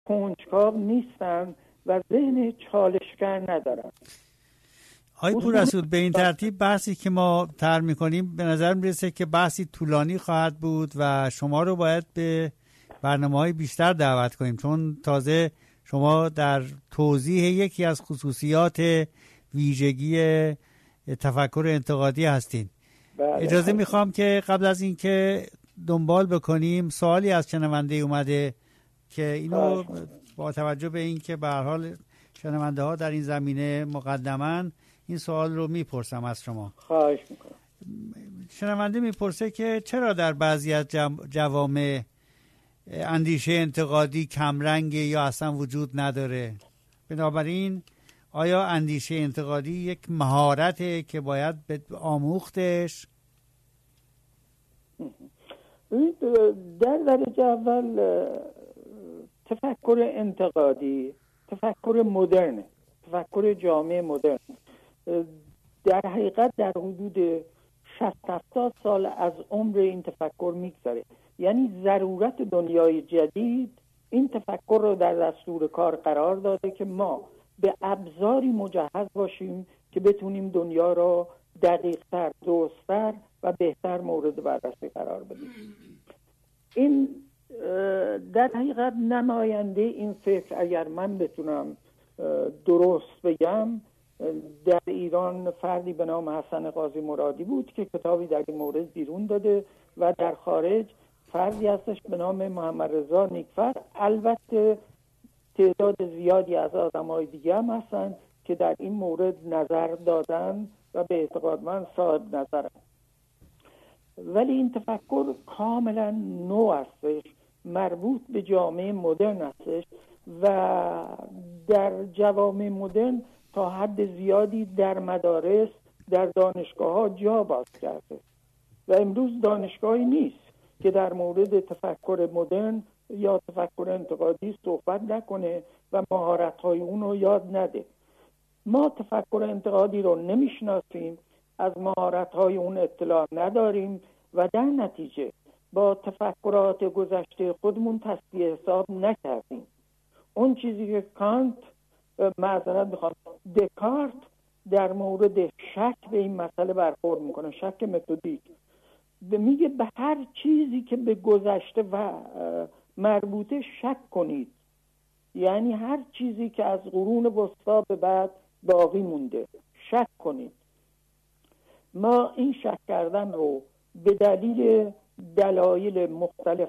کنجکاو نیستن و ذهن چالشگر ندارن. آقای پوررسول، به این ترتیب بحثی که ما طرح می‌کنیم به نظر میرسه که بحثی طولانی خواهد بود و شما رو باید به برنامه‌های بیشتر دعوت کنیم، چون تازه شما در توضیح یکی از خصوصیات ویژگی تفکر انتقادی هستین. اجازه میخوام که قبل از این که دنبال بکنیم سوالی از شنونده اومده که اینو با توجه به این که به هر حال شنونده ها در این زمینه مقدماً این سوال رو میپرسم از شما. خواهش میکنم. شنونده میپرسه که چرا در بعضی از جوامع اندیشه انتقادی کمرنگ یا اصلا وجود نداره؟ بنابراین آیا اندیشه انتقادی یک مهارته که باید آموختش؟ در درجه اول تفکر انتقادی تفکر مدرن، تفکر جامعه مدرن در حقیقت در حدود 60-70 سال از عمر این تفکر میگذره. یعنی ضرورت دنیای جدید این تفکر رو در دستور کار قرار داده که ما به ابزاری مجهز باشیم که بتونیم دنیا رو دقیق‌تر، درست‌تر و بهتر مورد بررسی قرار بدیم. این در حقیقت نماینده این فکر، اگر من بتونم درست بگم، در ایران فردی به نام حسن قاضی مرادی بود که کتابی در این مورد بیرون داده و در خارج فردی هستش به نام محمد رضا نیکفر. البته تعداد زیادی از آدمای دیگه هم هستن که در این مورد نظر دادن و به اعتقاد من صاحب نظرن، ولی این تفکر کاملا نو هستش، مربوط به جامعه مدرن هستش و در جوامع مدرن تا حد زیادی در مدارس، در دانشگاه ها جا باز کرده و امروز دانشگاهی نیست که در مورد تفکر مدرن یا تفکر انتقادی صحبت نکنه و مهارت‌های اون رو یاد نده. ما تفکر انتقادی رو نمیشناسیم، از مهارت‌های اون اطلاع نداریم و در نتیجه با تفکرات گذشته خودمون تصحیح حساب نکردیم. اون چیزی که کانت، معذرت میخوام، دکارت در مورد شک به این مسئله برخورد میکنه، شک متدیک، میگه به هر چیزی که به گذشته و مربوطه شک کنید، یعنی هر چیزی که از قرون وسطا به بعد باقی مونده شک کنید. ما این شک کردن رو به دلایل مختلف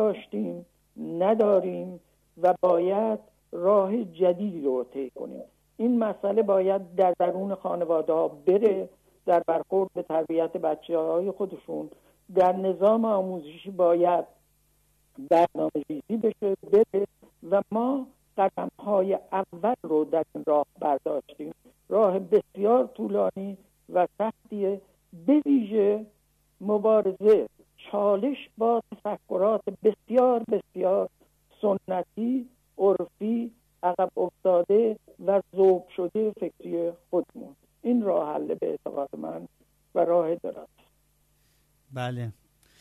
نداریم و باید راه جدیدی رو طی کنیم. این مسئله باید در درون خانواده ها بره، در برخورد به تربیت بچه‌های خودشون، در نظام آموزشی باید برنامه‌ریزی بشه بره و ما قدم‌های اول رو در این راه برداشتیم. راه بسیار طولانی و سختیه، به ویژه مبارزه، چالش با تفکرات بسیار بسیار سنتی، عرفی، عقب افتاده و ذوب شده فکری خودمون. این راه حل به اعتقاد من و راه دراز. بله،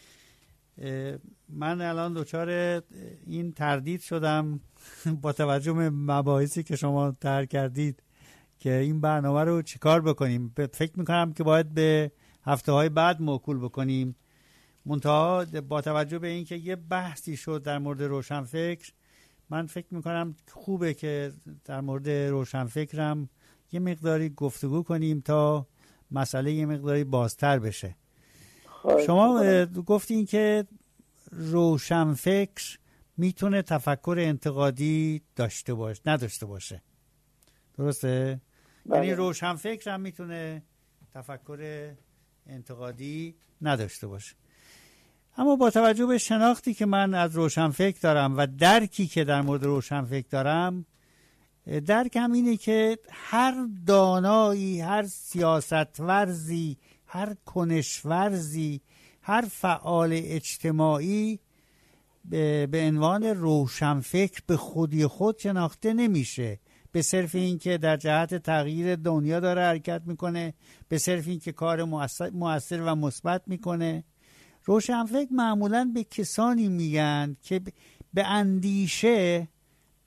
من الان دچار این تردید شدم با توجه به مباحثی که شما طرح کردید که این برنامه رو چیکار بکنیم. فکر میکنم که باید به هفته‌های بعد موکول بکنیم. منتها با توجه به این که یه بحثی شد در مورد روشنفکر، من فکر میکنم خوبه که در مورد روشنفکرم یه مقداری گفتگو کنیم تا مسئله یه مقداری بازتر بشه. شما گفتین که روشنفکر میتونه تفکر انتقادی نداشته باشه، درسته؟ یعنی روشنفکر هم میتونه تفکر انتقادی نداشته باشه. اما با توجه به شناختی که من از روشنفکر دارم و درکی که در مورد روشنفکر دارم، درکم اینه که هر دانایی، هر سیاستورزی، هر کنشورزی، هر فعال اجتماعی به عنوان روشنفکر به خودی خود شناخته نمیشه، به صرف این که در جهت تغییر دنیا داره حرکت میکنه، به صرف این که کار مؤثر و مثبت میکنه. روشنفکر معمولاً به کسانی میگن که به اندیشه